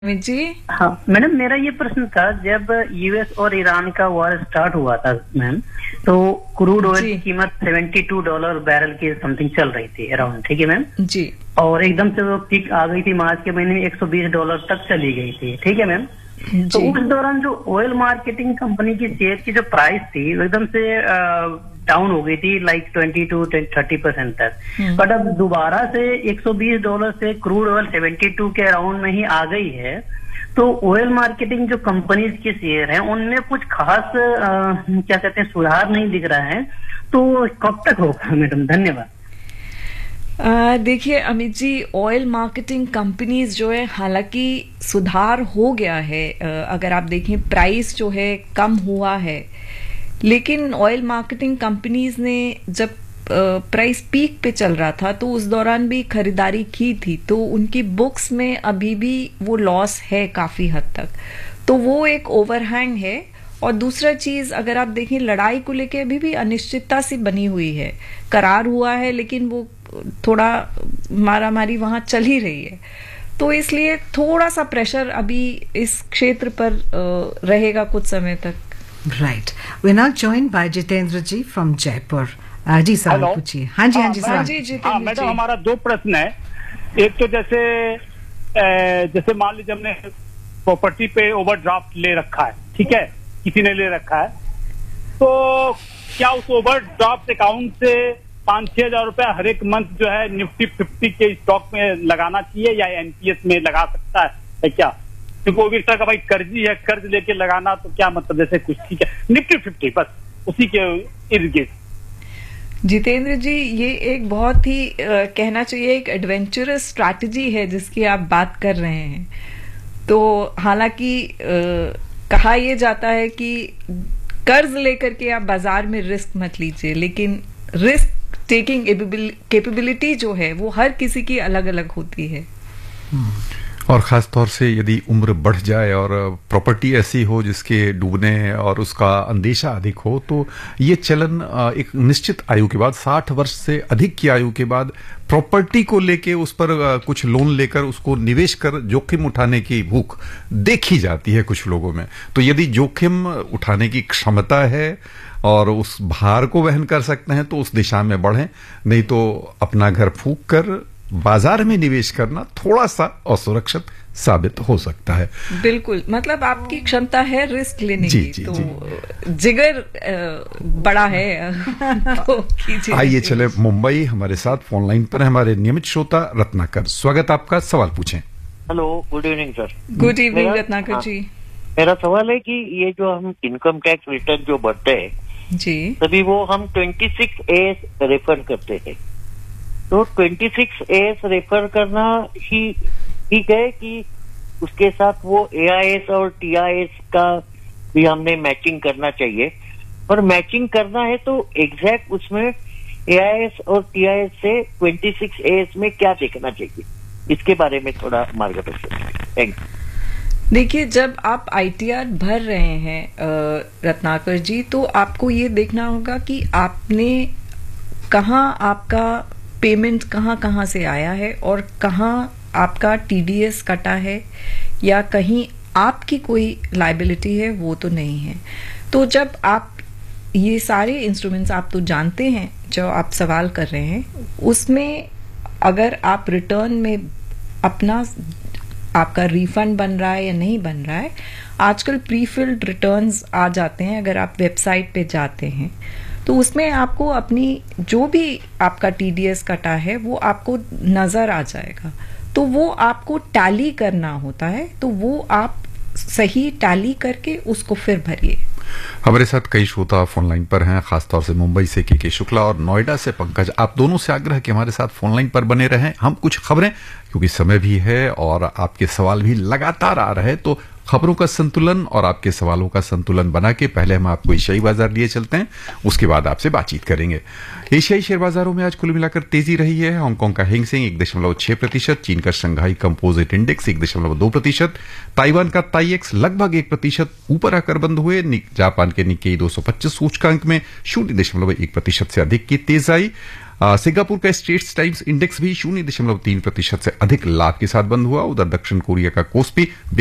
अमित जी। हाँ मैडम, मेरा ये प्रश्न था, जब यूएस और ईरान का वॉर स्टार्ट हुआ था मैम, तो क्रूड ऑयल की कीमत $72 बैरल के समथिंग चल रही थी अराउंड, ठीक है मैम जी। और एकदम से वो पीक आ गई थी मार्च के महीने में, $120 तक चली गई थी, ठीक है मैम। तो उस दौरान जो ऑयल मार्केटिंग कंपनी की शेयर की जो प्राइस थी वो एकदम से डाउन हो गई थी, लाइक 20 to 30% तक। बट अब दोबारा से $120 से क्रूड ऑयल 72 के अराउंड में ही आ गई है। तो ऑयल मार्केटिंग जो कंपनीज के शेयर हैं उनमें कुछ खास क्या कहते हैं सुधार नहीं दिख रहा है, तो कब तक होगा मैडम? धन्यवाद। देखिए Amit ji, oil marketing companies जो है, हालांकि सुधार हो गया है, अगर आप देखें प्राइस जो है कम हुआ है, लेकिन ऑयल मार्केटिंग कंपनीज ने जब प्राइस पीक पे चल रहा था तो उस दौरान भी खरीदारी की थी, तो उनकी बुक्स में अभी भी वो लॉस है काफी हद तक, तो वो एक ओवरहैंग है। और दूसरा चीज, अगर आप देखें लड़ाई को लेके अभी भी अनिश्चितता सी बनी हुई है, करार हुआ है लेकिन वो थोड़ा मारामारी वहां चल ही रही है, तो इसलिए थोड़ा सा प्रेशर अभी इस क्षेत्र पर रहेगा कुछ समय तक। Right, we now joined bye Jitendra ji from Jaipur. जी सवाल पूछिए। हाँ जी सवाल। हाँ मैडम, हमारा दो प्रश्न है। एक तो जैसे मान लीजिए हमने प्रॉपर्टी पे ओवरड्राफ्ट ले रखा है, ठीक है, किसी ने ले रखा है, तो क्या उस ओवरड्राफ्ट अकाउंट से 5-6 हजार रुपया हर एक मंथ जो है निफ्टी 50 के स्टॉक में लगाना चाहिए या एनपीएस में लगा सकता है क्या? क्योंकि वो भी तरह का भाई कर्जी है, कर्ज लेके लगाना तो क्या मतलब, जैसे कुछ ठीक है निफ्टी 50 बस उसी के इर्द गिर्द। जितेंद्र जी, ये एक बहुत ही कहना चाहिए एक एडवेंचरस स्ट्रैटेजी है जिसकी आप बात कर रहे हैं। तो हालांकि कहा यह जाता है कि कर्ज लेकर के आप बाजार में रिस्क मत लीजिए, लेकिन रिस्क टेकिंग कैपेबिलिटी जो है वो हर किसी की अलग अलग होती है। और खास तौर से यदि उम्र बढ़ जाए और प्रॉपर्टी ऐसी हो जिसके डूबने और उसका अंदेशा अधिक हो, तो ये चलन एक निश्चित आयु के बाद, 60 वर्ष से अधिक की आयु के बाद प्रॉपर्टी को लेके उस पर कुछ लोन लेकर उसको निवेश कर जोखिम उठाने की भूख देखी जाती है कुछ लोगों में। तो यदि जोखिम उठाने की क्षमता है और उस भार को वहन कर सकते हैं तो उस दिशा में बढ़ें, नहीं तो अपना घर फूंक कर बाजार में निवेश करना थोड़ा सा असुरक्षित साबित हो सकता है। बिल्कुल, मतलब आपकी क्षमता है रिस्क लेने की, तो जिगर बड़ा है तो कीजिए। आइए चले मुंबई, हमारे साथ फोन लाइन पर है हमारे नियमित श्रोता रत्नाकर। स्वागत आपका, सवाल पूछें। Hello, good evening sir. Good evening Ratnakar जी। मेरा सवाल है कि ये जो हम इनकम टैक्स रिटर्न जो भरते हैं जी, तभी वो हम 26A रेफर करते हैं, तो 26A रेफर करना ही ठीक है कि उसके साथ वो AIS और TIS का भी हमने मैचिंग करना चाहिए? और मैचिंग करना है तो एग्जैक्ट उसमें AIS और TIS से 26A में क्या देखना चाहिए, इसके बारे में थोड़ा मार्गदर्शन। Thank you. देखिए, जब आप ITR भर रहे हैं रत्नाकर जी, तो आपको ये देखना होगा कि आपने कहाँ आपका पेमेंट कहाँ से आया है और कहाँ आपका TDS कटा है या कहीं आपकी कोई लायबिलिटी है, वो तो नहीं है। तो जब आप ये सारे इंस्ट्रूमेंट्स आप तो जानते हैं जो आप सवाल कर रहे हैं, उसमें अगर आप रिटर्न में आपका रिफंड बन रहा है या नहीं बन रहा है, आजकल प्रीफिल्ड रिटर्न्स आ जाते हैं। अगर आप वेबसाइट पे जाते हैं तो उसमें आपको अपनी जो भी आपका TDS कटा है वो आपको नजर आ जाएगा, तो वो आपको टैली करना होता है, तो वो आप सही टैली करके उसको फिर भरिए। हमारे साथ कई श्रोता फोन लाइन पर हैं, खासतौर से मुंबई से के शुक्ला और नोएडा से पंकज। आप दोनों से आग्रह कि हमारे साथ फोन लाइन पर बने रहें। हम कुछ खबरें, क्योंकि समय भी है और आपके सवाल भी लगातार आ रहे हैं, तो खबरों का संतुलन और आपके सवालों का संतुलन बना के पहले हम आपको एशियाई बाजार लिए चलते हैं, उसके बाद आपसे बातचीत करेंगे। एशियाई शेयर बाजारों में आज कुल मिलाकर तेजी रही है। हांगकांग का हैंगसेंग 1.6%, चीन का शंघाई कंपोजिट इंडेक्स 1.2%, ताइवान का ताईएक्स लगभग 1% ऊपर आकर बंद हुए। जापान के निक्केई 225 सूचकांक में 0.1% से अधिक की तेज आई। सिंगापुर का स्ट्रेट्स टाइम्स इंडेक्स भी 0.3% से अधिक लाभ के साथ बंद हुआ। उधर दक्षिण कोरिया का कोस्पी